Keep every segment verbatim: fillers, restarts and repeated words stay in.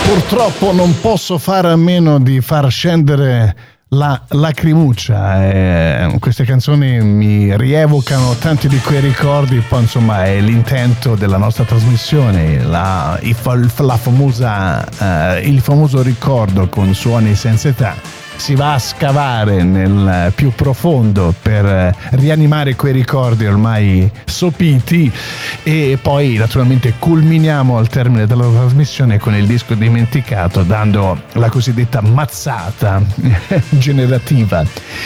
Purtroppo non posso fare a meno di far scendere la lacrimuccia. Eh, queste canzoni mi rievocano tanti di quei ricordi. Poi insomma è l'intento della nostra trasmissione, la, il, la famosa, eh, il famoso ricordo con suoni senza età. Si va a scavare nel più profondo per rianimare quei ricordi ormai sopiti, e poi naturalmente culminiamo al termine della trasmissione con il disco dimenticato, dando la cosiddetta mazzata generativa.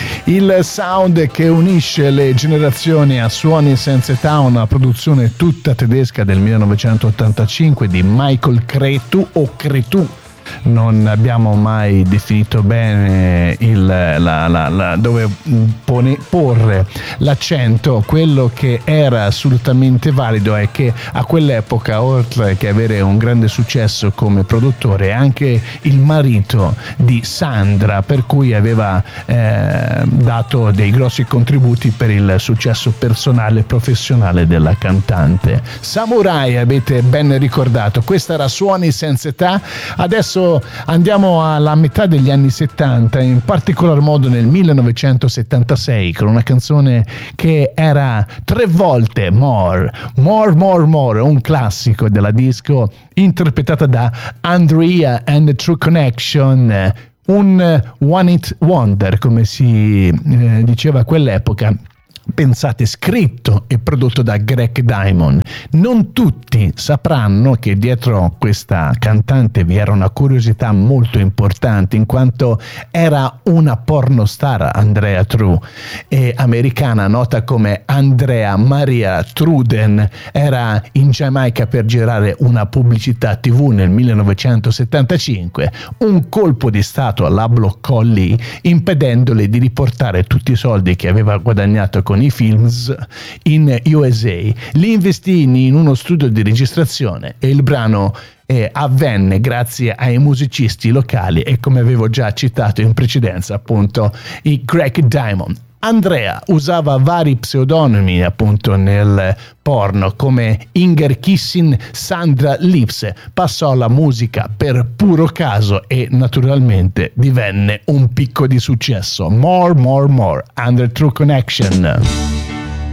Il sound che unisce le generazioni a Suoni senza età, una produzione tutta tedesca del millenovecentottantacinque di Michael Cretu o Cretu. Non abbiamo mai definito bene il, la, la, la, dove pone, porre l'accento. Quello che era assolutamente valido è che a quell'epoca, oltre che avere un grande successo come produttore, è anche il marito di Sandra, per cui aveva eh, dato dei grossi contributi per il successo personale e professionale della cantante. Samurai, avete ben ricordato, questa era Suoni senza età. Adesso andiamo alla metà degli anni settanta, in particolar modo nel millenovecentosettantasei, con una canzone che era tre volte More, More, More, More, un classico della disco, interpretata da Andrea and the True Connection, un one hit wonder, come si eh, diceva a quell'epoca. Pensate, scritto e prodotto da Greg Diamond. Non tutti sapranno che dietro questa cantante vi era una curiosità molto importante, in quanto era una pornostar, Andrea True, e americana, nota come Andrea Maria Truden. Era in Giamaica per girare una pubblicità tivù nel millenovecentosettantacinque. Un colpo di stato la bloccò lì, impedendole di riportare tutti i soldi che aveva guadagnato con i films in U S A. Li investì in uno studio di registrazione e il brano eh, avvenne grazie ai musicisti locali e, come avevo già citato in precedenza, appunto i Greg Diamond. Andrea usava vari pseudonimi appunto nel porno, come Inger Kissin, Sandra Lipse. Passò alla musica per puro caso e naturalmente divenne un picco di successo. More, More, More, Under True Connection.